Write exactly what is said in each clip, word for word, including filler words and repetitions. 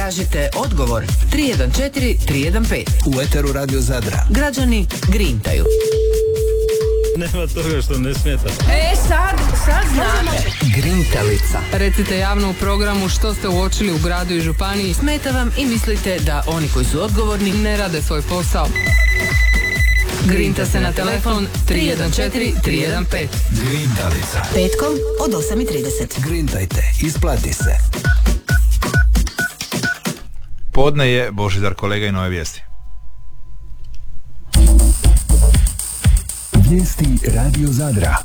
Tražite odgovor tri jedan četiri tri jedan pet. U eteru Radio Zadra. Građani grintaju. Nema toga što ne smeta. E, sad, sad znate. Grintalica. Recite javno u programu što ste uočili u gradu i županiji. Smeta vam i mislite da oni koji su odgovorni ne rade svoj posao. Grinta se na telefon tri jedan četiri tri jedan pet. Grintalica. petkom od osam i trideset. Grintajte, isplati se. Podne je Božidar Kolega i nove vijesti. Vijesti Radio Zadra.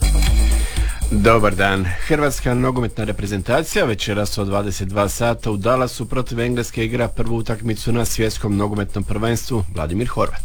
Dobar dan. Hrvatska nogometna reprezentacija večeras od dvadeset dva sata u Dallasu protiv Engleske igra prvu utakmicu na svjetskom nogometnom prvenstvu. Vladimir Horvat.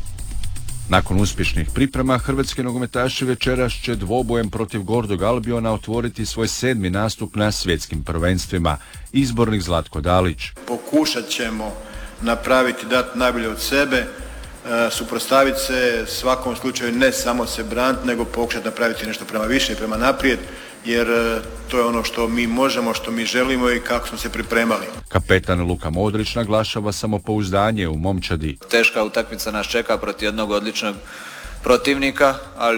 Nakon uspješnih priprema, hrvatski nogometaši večeras će dvobojem protiv Gordog Albiona otvoriti svoj sedmi nastup na svjetskim prvenstvima. Izbornik Zlatko Dalić. Pokušat ćemo napraviti, dati najbolje od sebe, e, suprotstaviti se svakom slučaju, ne samo se braniti, nego pokušati napraviti nešto prema više i prema naprijed, jer e, to je ono što mi možemo, što mi želimo i kako smo se pripremali. Kapetan Luka Modrić naglašava samopouzdanje u momčadi. Teška utakmica nas čeka protiv jednog odličnog protivnika,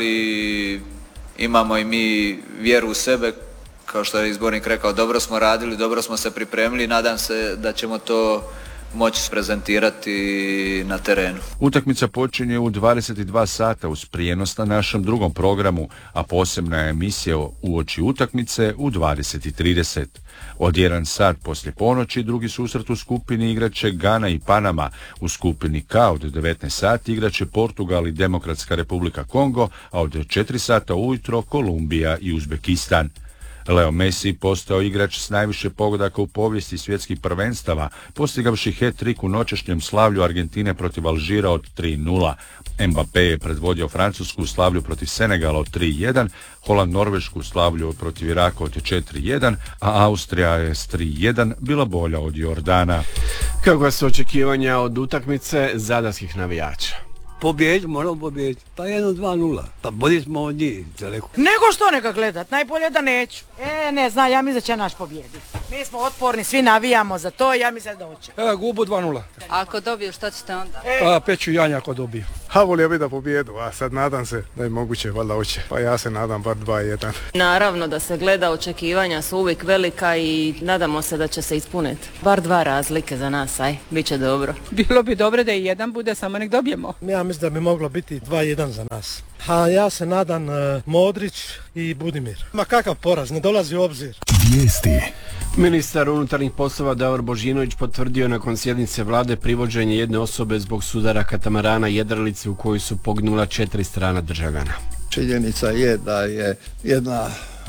ali imamo i mi vjeru u sebe. Kao što je izbornik rekao, dobro smo radili, dobro smo se pripremili i nadam se da ćemo to moći prezentirati na terenu. Utakmica počinje u dvadeset dva sata uz prijenos na našem drugom programu, a posebna emisija uoči utakmice u dvadeset trideset. Od jedan sat poslije ponoći drugi susret u skupini igraće Gana i Panama. U skupini K od devetnaest sati igraće Portugal i Demokratska Republika Kongo, a od četiri sata ujutro Kolumbija i Uzbekistan. Leo Messi postao igrač s najviše pogodaka u povijesti svjetskih prvenstava, postigavši hat-trick u noćašnjem slavlju Argentine protiv Alžira od tri nula. Mbappé je predvodio Francusku u slavlju protiv Senegala od tri jedan, Holand Norvešku u slavlju protiv Iraka od četiri jedan, a Austrija je s tri jedan bila bolja od Jordana. Kakva su očekivanja od utakmice zadarskih navijača? Pobjedi, moramo pobjediti. Pa jedno dva nula. Pa bolji smo od njih daleko. Nego što neka gledat, najbolje da neću. E, ne znam, ja mislim da će naš pobjediti. Mi smo otporni, svi navijamo za to, ja mislim da hoće. E, gubu dva nula. Ako dobiju, šta ćete onda? E. A, peću janja ako dobiju. Ha, volio bi da pobjedu, a sad nadam se da je moguće, valjda hoće. Pa ja se nadam bar dva jedan. Naravno da se gleda, očekivanja su uvijek velika i nadamo se da će se ispuniti. Bar dva razlike za nas, aj, bit će dobro. Bilo bi dobro da i jedan bude, samo nek dobijemo. Ja mislim da bi moglo biti dva jedan za nas. A ja se nadam uh, Modrić i Budimir. Ma kakav poraz, ne dolazi u obzir. Vijesti. Ministar unutarnjih poslova Davor Božinović potvrdio nakon sjednice vlade privođenje jedne osobe zbog sudara katamarana Jedralice u kojoj su poginula četiri strana državljana. Činjenica je da je jedna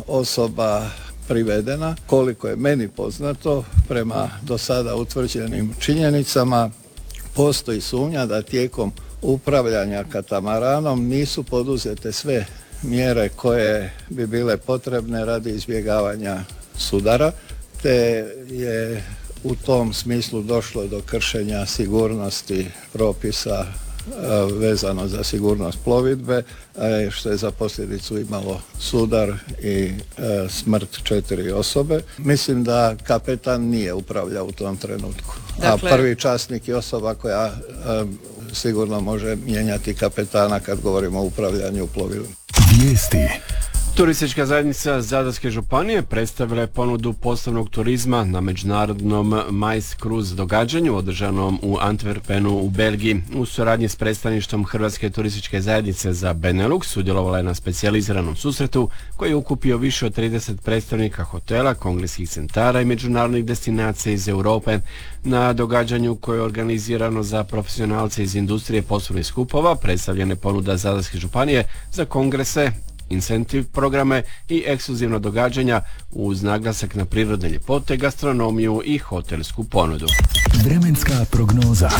osoba privedena, koliko je meni poznato, prema do sada utvrđenim činjenicama, postoji sumnja da tijekom upravljanja katamaranom nisu poduzete sve mjere koje bi bile potrebne radi izbjegavanja sudara, te je u tom smislu došlo do kršenja sigurnosti propisa vezano za sigurnost plovidbe, što je za posljedicu imalo sudar i smrt četiri osobe. Mislim da kapetan nije upravljao u tom trenutku. Dakle, a prvi časnik je osoba koja sigurno može mijenjati kapetana kad govorimo o upravljanju plovilom. Vijesti. Turistička zajednica Zadarske županije predstavila je ponudu poslovnog turizma na međunarodnom Mais Cruise događanju održanom u Antwerpenu u Belgiji. U suradnji s predstavništvom Hrvatske turističke zajednice za Benelux sudjelovala je na specijaliziranom susretu koji je okupio više od trideset predstavnika hotela, kongresskih centara i međunarodnih destinacija iz Europe. Na događanju koje je organizirano za profesionalce iz industrije poslovnih skupova predstavljena je ponuda Zadarske županije za kongrese, incentiv programe i ekskluzivna događanja uz naglasak na prirodne ljepote, gastronomiju i hotelsku ponudu. Vremenska prognoza.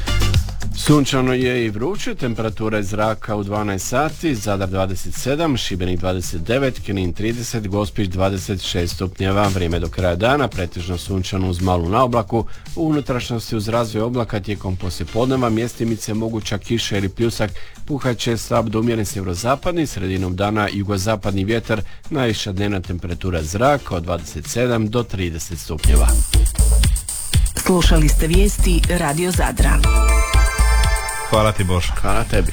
Sunčano je i vruće, temperatura zraka u dvanaest sati, Zadar dvadeset sedam, Šibenik dvadeset devet, Knin trideset, Gospić dvadeset šest stupnjeva. Vrijeme do kraja dana, pretežno sunčano uz malu naoblaku, u unutrašnjosti uz razvoj oblaka tijekom poslijepodneva, mjestimice moguća kiša ili pljusak, puhat će slab do umjeren sjeverozapadni, sredinom dana jugozapadni vjetar, najviša dnevna temperatura zraka od dvadeset sedam do trideset stupnjeva. Slušali ste vijesti Radio Zadra. Hvala ti, Božo. Hvala tebi.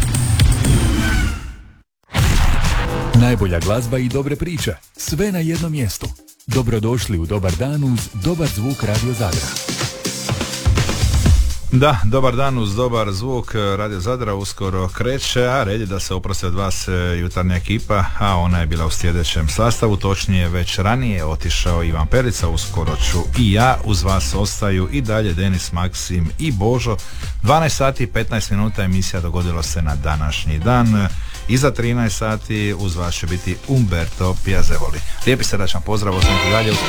Najbolja glazba i dobre priče. Sve na jednom mjestu. Dobrodošli u Dobar dan uz dobar zvuk Radio Zadra. Da, dobar dan uz dobar zvuk Radio Zadra uskoro kreće, a red je da se oprosti od vas jutarnja ekipa, a ona je bila u sljedećem sastavu, točnije već ranije otišao Ivan Perica, uskoro ću i ja, uz vas ostaju i dalje Denis, Maksim i Božo. dvanaest sati i petnaest minuta emisija Dogodilo se na današnji dan. Iza trinaest sati uz vas će biti Umberto Piazzevoli. Lijepi srdačan pozdrav, ostanite dalje uz